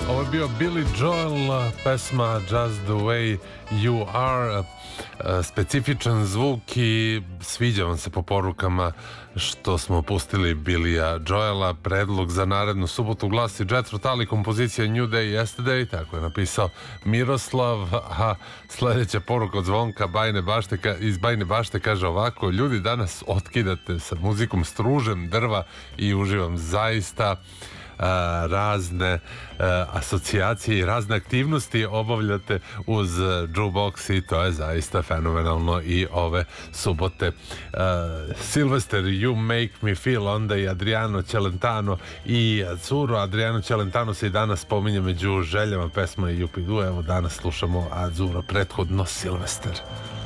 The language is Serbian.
Ovo je bio Billy Joel, pesma Just the Way You Are, specifičan zvuk i sviđa vam se po porukama što smo pustili Billya Joela. Predlog za narednu subotu glasi Jethro Tull, kompozicija New Day Yesterday, tako je napisao Miroslav. A sledeća poruka od Zvonka iz Bajne Bašte kaže ovako: ljudi, danas otkidate sa muzikom stružem drva i uživam zaista. Razne asocijacije i razne aktivnosti obavljate uz jukebox i to je zaista fenomenalno i ove subote. Silvester, You Make Me Feel, onda i Adriano Celentano i Azzurro. Adriano Celentano se i danas spominje među željama pesma i Jupidu. Evo danas slušamo Azzurro, prethodno Silvester.